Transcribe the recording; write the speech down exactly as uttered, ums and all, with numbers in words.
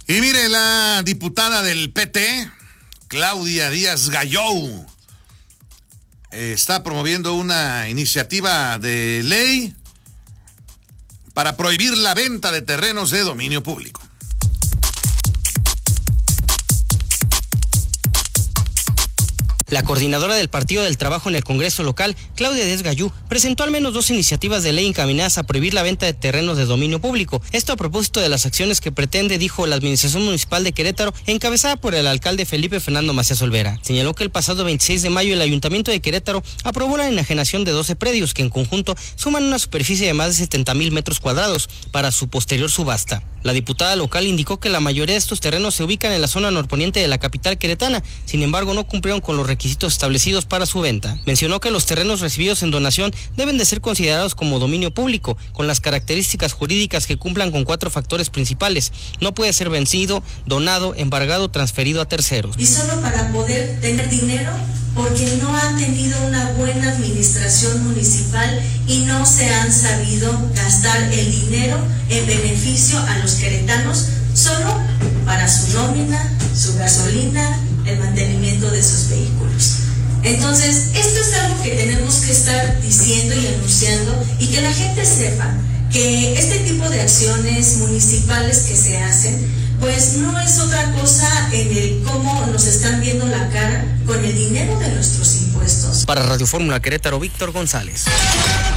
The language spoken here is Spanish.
Y mire, la diputada del P T, Claudia Díaz Gallou, está promoviendo una iniciativa de ley para prohibir la venta de terrenos de dominio público. La coordinadora del Partido del Trabajo en el Congreso local, Claudia Díaz Gallou, presentó al menos dos iniciativas de ley encaminadas a prohibir la venta de terrenos de dominio público. Esto a propósito de las acciones que pretende, dijo, la Administración Municipal de Querétaro, encabezada por el alcalde Felipe Fernando Macías Olvera. Señaló que el pasado veintiséis de mayo el Ayuntamiento de Querétaro aprobó la enajenación de doce predios que en conjunto suman una superficie de más de setenta mil metros cuadrados para su posterior subasta. La diputada local indicó que la mayoría de estos terrenos se ubican en la zona norponiente de la capital queretana, sin embargo no cumplieron con los requisitos establecidos para su venta. Mencionó que los terrenos recibidos en donación deben de ser considerados como dominio público, con las características jurídicas que cumplan con cuatro factores principales. No puede ser vencido, donado, embargado, transferido a terceros. Y solo para poder tener dinero, porque no han tenido una buena administración municipal y no se han sabido gastar el dinero en beneficio a los queretanos, solo para su nómina, su gasolina, el mantenimiento de sus vehículos. Entonces, esto es algo que tenemos que estar diciendo y anunciando, y que la gente sepa que este tipo de acciones municipales que se hacen, pues no es otra cosa en el cómo nos están viendo la cara con el dinero de nuestros impuestos. Para Radio Fórmula Querétaro, Víctor González.